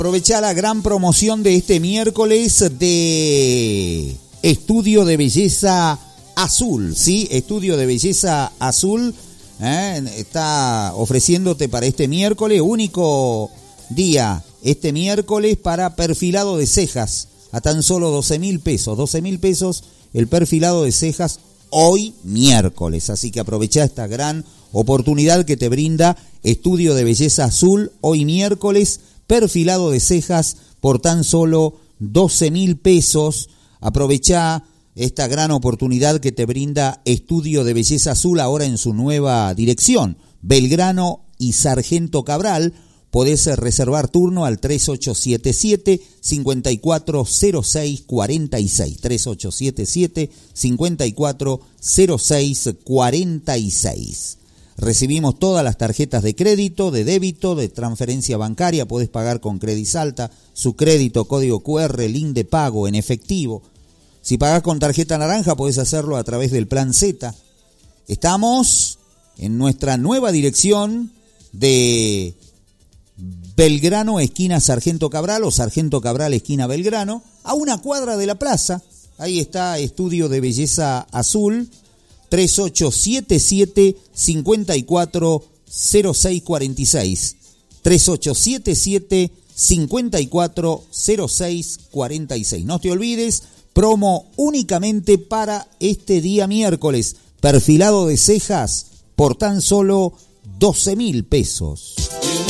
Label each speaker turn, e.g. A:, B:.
A: Aprovecha la gran promoción de este miércoles de Estudio de Belleza Azul, ¿sí? Estudio de Belleza Azul está ofreciéndote para este miércoles, único día, este miércoles, para perfilado de cejas a tan solo 12.000 pesos. 12.000 pesos el perfilado de cejas hoy miércoles. Así que aprovecha esta gran oportunidad que te brinda Estudio de Belleza Azul hoy miércoles. Perfilado de cejas por tan solo 12.000 pesos. Aprovechá esta gran oportunidad que te brinda Estudio de Belleza Azul ahora en su nueva dirección, Belgrano y Sargento Cabral. Podés reservar turno al 3877-540646. 3877-540646. Recibimos todas las tarjetas de crédito, de débito, de transferencia bancaria. Podés pagar con Credisalta, su crédito, código QR, link de pago en efectivo. Si pagás con tarjeta naranja, podés hacerlo a través del Plan Z. Estamos en nuestra nueva dirección de Belgrano, esquina Sargento Cabral, o Sargento Cabral, esquina Belgrano, a una cuadra de la plaza. Ahí está Estudio de Belleza Azul. 3877-540646. 3877-540646. No te olvides, promo únicamente para este día miércoles. Perfilado de cejas por tan solo 12.000 pesos.